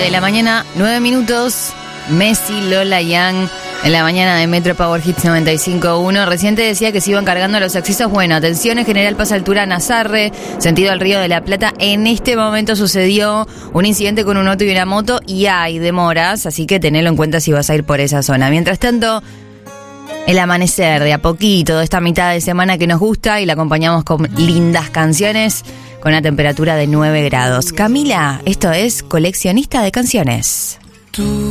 de la mañana, 9 minutos. Messi, Lola Young en la mañana de Metro Power Hits 95.1. Reciente decía que se iban cargando los accesos. Bueno, atención, en General Paz Altura Nazarre, sentido al Río de la Plata. En este momento sucedió un incidente con un auto y una moto y hay demoras, así que tenelo en cuenta si vas a ir por esa zona. Mientras tanto, el amanecer de a poquito, de esta mitad de semana que nos gusta, y la acompañamos con lindas canciones, con una temperatura de 9 grados. Camila, esto es Coleccionista de Canciones.